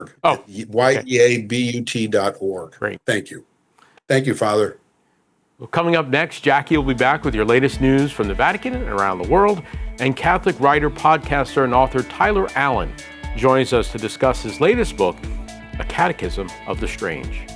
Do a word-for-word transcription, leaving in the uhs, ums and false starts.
Oh, Y E A B U T dot org. Great. Thank you. Thank you, Father. Well, coming up next, Jackie will be back with your latest news from the Vatican and around the world. And Catholic writer, podcaster, and author Tyler Allen joins us to discuss his latest book, A Catechism of the Strange.